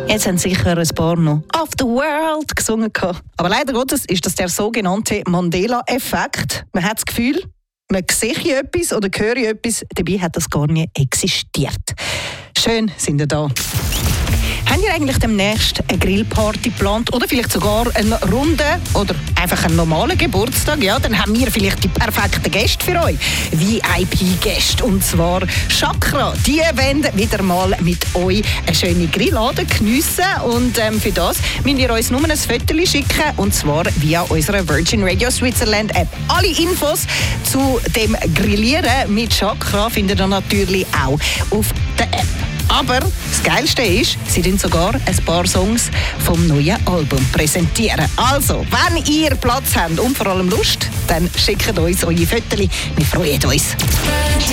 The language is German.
Jetzt haben sicher ein paar noch «Of the World» gesungen. Aber leider Gottes ist das der sogenannte Mandela-Effekt. Man hat das Gefühl, man sieht etwas oder hört etwas, dabei hat das gar nicht existiert. Schön sind ihr da. Habt ihr eigentlich demnächst eine Grillparty geplant oder vielleicht sogar einen runden oder einfach einen normalen Geburtstag? Ja, dann haben wir vielleicht die perfekten Gäste für euch. VIP-Gäste. Und zwar Chakra. Die wollen wieder mal mit euch eine schöne Grillade geniessen. Und für das müsst ihr uns nur ein Foto schicken. Und zwar via unserer Virgin Radio Switzerland App. Alle Infos zu dem Grillieren mit Chakra findet ihr natürlich auch auf der App. Aber das Geilste ist, sie präsentieren sogar ein paar Songs vom neuen Album präsentieren. Also, wenn ihr Platz habt und vor allem Lust, dann schickt uns eure Fotos. Wir freuen uns.